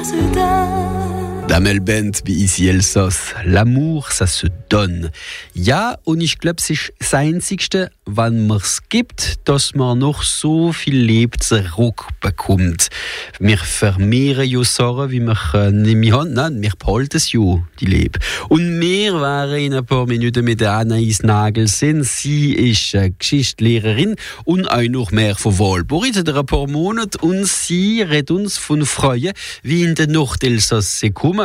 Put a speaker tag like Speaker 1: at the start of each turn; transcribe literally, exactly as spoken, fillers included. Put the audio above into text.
Speaker 1: Damel Band bei Easy Elsass. L'amour, ça se donne. Ja, und ich glaube, es ist das Einzigste, wenn man es gibt, dass man noch so viel Leben zurückbekommt. Wir vermehren ja Sachen, wie wir äh, nicht mehr haben. Nein, wir behalten es ja, die Leben. Und wir waren in ein paar Minuten mit der Anaïs Nagel-Sen. Sie ist äh, Geschichtslehrerin und auch noch mehr von Walburg seit ein paar Monaten. Und sie redet uns von Freuen, wie in der Nachtelsass kommt.